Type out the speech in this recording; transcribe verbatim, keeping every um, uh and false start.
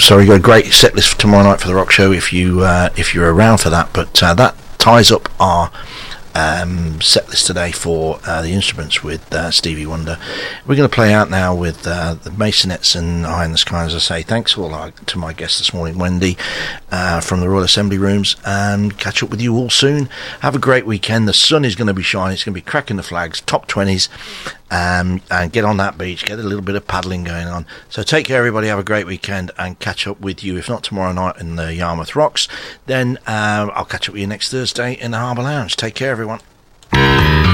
so we've got a great set list for tomorrow night for the rock show if you uh, if you're around for that. But uh, that ties up our um, set list today for uh, the instruments with uh, Stevie Wonder. We're going to play out now with uh, the Masonettes and Eye in the Sky. As I say, thanks all our, to my guest this morning, Wendy, uh, from the Royal Assembly Rooms, and catch up with you all soon. Have a great weekend. The sun is going to be shining. It's going to be cracking the flags, top twenties. Um, and get on that beach, get a little bit of paddling going on. So take care, everybody. Have a great weekend, and catch up with you, if not tomorrow night in the Yarmouth Rocks, then uh, I'll catch up with you next Thursday in the Harbour Lounge. Take care, everyone.